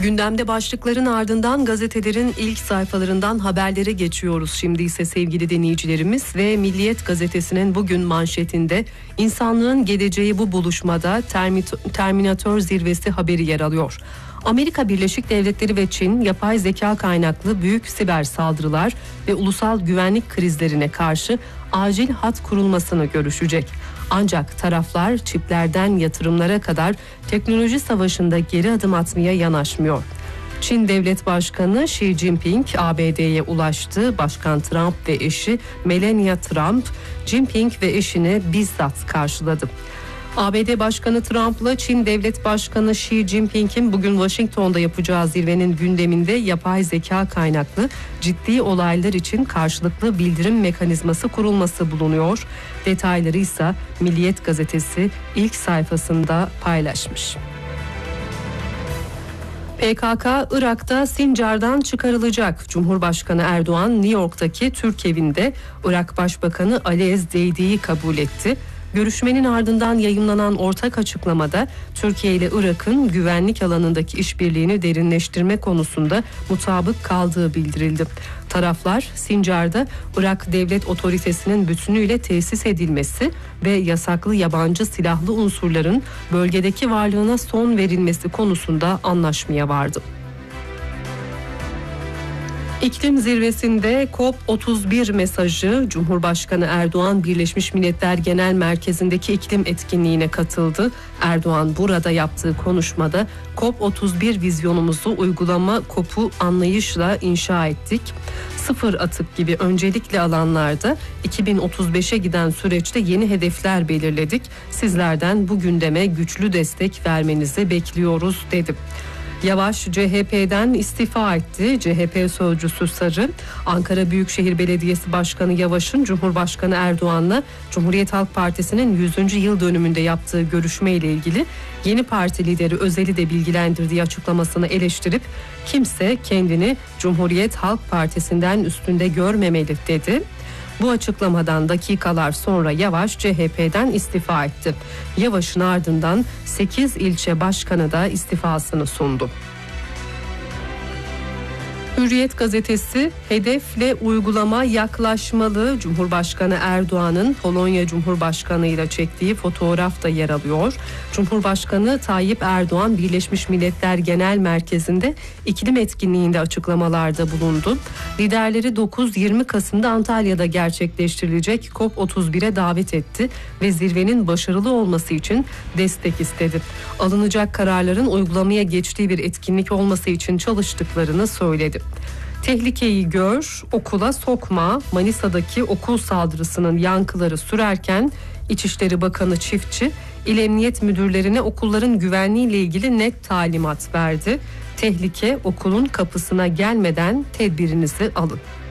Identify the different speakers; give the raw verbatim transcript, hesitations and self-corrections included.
Speaker 1: Gündemde başlıkların ardından gazetelerin ilk sayfalarından haberlere geçiyoruz. Şimdi ise sevgili dinleyicilerimiz ve Milliyet gazetesinin bugün manşetinde insanlığın geleceği bu buluşmada Terminator zirvesi haberi yer alıyor. Amerika Birleşik Devletleri ve Çin yapay zeka kaynaklı büyük siber saldırılar ve ulusal güvenlik krizlerine karşı acil hat kurulmasını görüşecek. Ancak taraflar çiplerden yatırımlara kadar teknoloji savaşında geri adım atmaya yanaşmıyor. Çin Devlet Başkanı Xi Jinping A B D'ye ulaştı. Başkan Trump ve eşi Melania Trump, Jinping ve eşini bizzat karşıladı. A B D Başkanı Trump'la Çin Devlet Başkanı Xi Jinping'in bugün Washington'da yapacağı zirvenin gündeminde yapay zeka kaynaklı ciddi olaylar için karşılıklı bildirim mekanizması kurulması bulunuyor. Detayları ise Milliyet gazetesi ilk sayfasında paylaşmış. P K K Irak'ta Sincar'dan çıkarılacak. Cumhurbaşkanı Erdoğan New York'taki Türk evinde Irak Başbakanı Ali Ezdeydi'yi kabul etti. Görüşmenin ardından yayımlanan ortak açıklamada Türkiye ile Irak'ın güvenlik alanındaki işbirliğini derinleştirme konusunda mutabık kaldığı bildirildi. Taraflar Sincar'da Irak Devlet Otoritesi'nin bütünüyle tesis edilmesi ve yasaklı yabancı silahlı unsurların bölgedeki varlığına son verilmesi konusunda anlaşmaya vardı. İklim zirvesinde COP otuz bir mesajı. Cumhurbaşkanı Erdoğan Birleşmiş Milletler Genel Merkezi'ndeki iklim etkinliğine katıldı. Erdoğan burada yaptığı konuşmada COP otuz bir vizyonumuzu uygulama COP'u anlayışla inşa ettik. Sıfır atık gibi öncelikli alanlarda iki bin otuz beşe giden süreçte yeni hedefler belirledik. Sizlerden bu gündeme güçlü destek vermenizi bekliyoruz dedi. Yavaş C H P'den istifa etti. C H P sözcüsü Sarı, Ankara Büyükşehir Belediyesi Başkanı Yavaş'ın Cumhurbaşkanı Erdoğan'la Cumhuriyet Halk Partisi'nin yüzüncü yıl dönümünde yaptığı görüşmeyle ilgili yeni parti lideri Özel'i de bilgilendirdiği açıklamasını eleştirip kimse kendini Cumhuriyet Halk Partisi'nden üstünde görmemeli dedi. Bu açıklamadan dakikalar sonra Yavaş C H P'den istifa etti. Yavaş'ın ardından sekiz ilçe başkanı da istifasını sundu. Hürriyet gazetesi hedefle uygulama yaklaşmalı. Cumhurbaşkanı Erdoğan'ın Polonya Cumhurbaşkanı ile çektiği fotoğraf da yer alıyor. Cumhurbaşkanı Tayyip Erdoğan Birleşmiş Milletler Genel Merkezi'nde iklim etkinliğinde açıklamalarda bulundu. Liderleri dokuz yirmi Kasım'da Antalya'da gerçekleştirilecek COP otuz bire davet etti ve zirvenin başarılı olması için destek istedi. Alınacak kararların uygulamaya geçtiği bir etkinlik olması için çalıştıklarını söyledi. Tehlikeyi gör, okula sokma. Manisa'daki okul saldırısının yankıları sürerken İçişleri Bakanı Çiftçi, İl Emniyet Müdürlerine okulların güvenliğiyle ilgili net talimat verdi. Tehlike okulun kapısına gelmeden tedbirinizi alın.